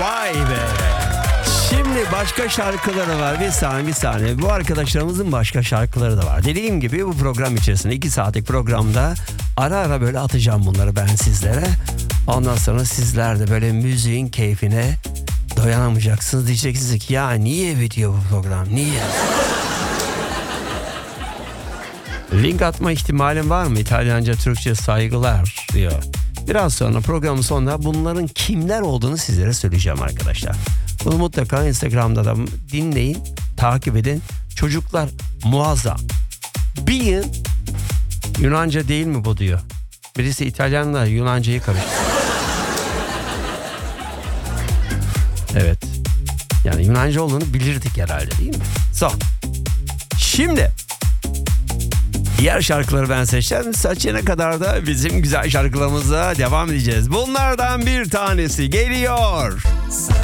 Vay be. Şimdi başka şarkıları var. Bir saniye. Bu arkadaşlarımızın başka şarkıları da var. Dediğim gibi bu program içerisinde 2 saatlik programda ara ara böyle atacağım bunları ben sizlere. Ondan sonra sizler de böyle müziğin keyfine dayanamayacaksınız. Diyeceksiniz ki ya niye bitiyor bu program? Niye? Link atma ihtimalim var mı? İtalyanca, Türkçe saygılar diyor. Biraz sonra programın sonunda bunların kimler olduğunu sizlere söyleyeceğim arkadaşlar. Bunu mutlaka Instagram'da da dinleyin, takip edin. Çocuklar muazzam. Bir yıl Yunanca değil mi bu diyor. Birisi İtalyanla Yunancayı karıştırıyor. Evet. Yani Yunanca olduğunu bilirdik herhalde değil mi? Şimdi diğer şarkıları ben seçeceğim. Saçına kadar da bizim güzel şarkılarımıza devam edeceğiz. Bunlardan bir tanesi geliyor.